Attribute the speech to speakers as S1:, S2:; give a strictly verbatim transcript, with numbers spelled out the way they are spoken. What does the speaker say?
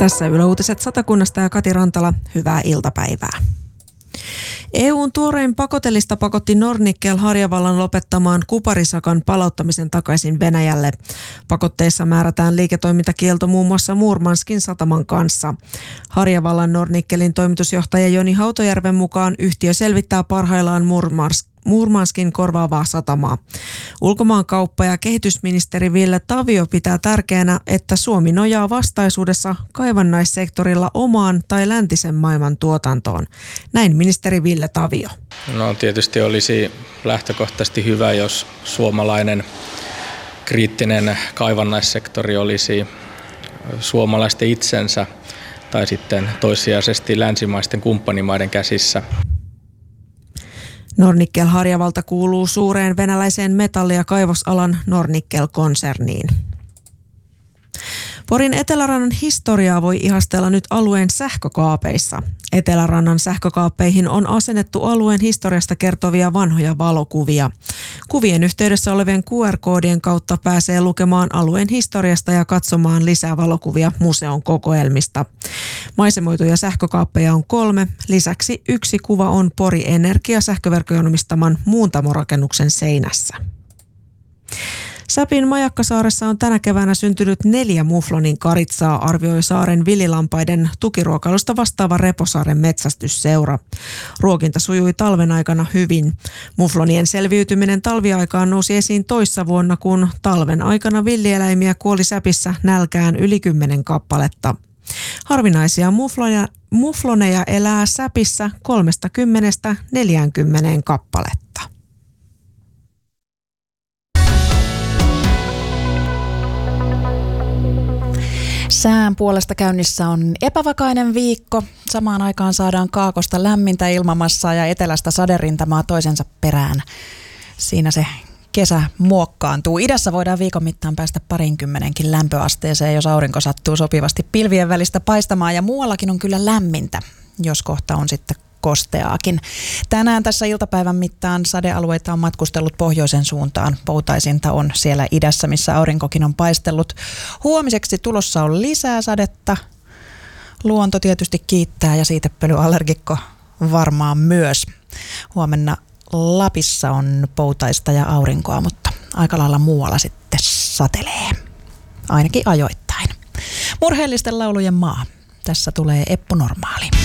S1: Tässä Yle Uutiset Satakunnasta ja Kati Rantala. Hyvää iltapäivää. E U:n tuorein pakotelista pakotti Nornickel Harjavallan lopettamaan kuparisakan palauttamisen takaisin Venäjälle. Pakotteissa määrätään liiketoimintakielto muun muassa Murmanskin sataman kanssa. Harjavallan Nornickelin toimitusjohtaja Joni Hautojärven mukaan yhtiö selvittää parhaillaan Murmansk Murmanskin korvaavaa satamaa. Ulkomaankauppa- ja kehitysministeri Ville Tavio pitää tärkeänä, että Suomi nojaa vastaisuudessa kaivannaissektorilla omaan tai läntisen maailman tuotantoon. Näin ministeri Ville Tavio.
S2: No tietysti olisi lähtökohtaisesti hyvä, jos suomalainen kriittinen kaivannaissektori olisi suomalaisten itsensä tai sitten toissijaisesti länsimaisten kumppanimaiden käsissä.
S1: Nornickel Harjavalta kuuluu suureen venäläiseen metalli- ja kaivosalan Nornickel-konserniin. Porin Etelärannan historiaa voi ihastella nyt alueen sähkökaapeissa. Etelärannan sähkökaappeihin on asennettu alueen historiasta kertovia vanhoja valokuvia. Kuvien yhteydessä olevien Q R-koodien kautta pääsee lukemaan alueen historiasta ja katsomaan lisää valokuvia museon kokoelmista. Maisemoituja sähkökaappeja on kolme. Lisäksi yksi kuva on Pori Energia sähköverkkojen omistaman muuntamorakennuksen seinässä. Säpin Majakkasaaressa on tänä keväänä syntynyt neljä muflonin karitsaa, arvioi saaren villilampaiden tukiruokailusta vastaava Reposaaren metsästysseura. Ruokinta sujui talven aikana hyvin. Muflonien selviytyminen talviaikaan nousi esiin toissa vuonna, kun talven aikana villieläimiä kuoli Säpissä nälkään yli kymmenen kappaletta. Harvinaisia mufloneja, mufloneja elää Säpissä kolmekymmentä neljäänkymmeneen kappaletta.
S3: Sään puolesta käynnissä on epävakainen viikko. Samaan aikaan saadaan kaakosta lämmintä ilmamassaa ja etelästä saderintamaa toisensa perään. Siinä se kesä muokkaantuu. Idässä voidaan viikon mittaan päästä parinkymmenenkin lämpöasteeseen, jos aurinko sattuu sopivasti pilvien välistä paistamaan. Ja muuallakin on kyllä lämmintä, jos kohta on sitten kosteaakin. Tänään tässä iltapäivän mittaan sadealueita on matkustellut pohjoisen suuntaan. Poutaisinta on siellä idässä, missä aurinkokin on paistellut. Huomiseksi tulossa on lisää sadetta. Luonto tietysti kiittää ja siitepölyallergikko varmaan myös. Huomenna Lapissa on poutaista ja aurinkoa, mutta aika lailla muualla sitten satelee. Ainakin ajoittain. Murheellisten laulujen maa. Tässä tulee Eppu Normaali.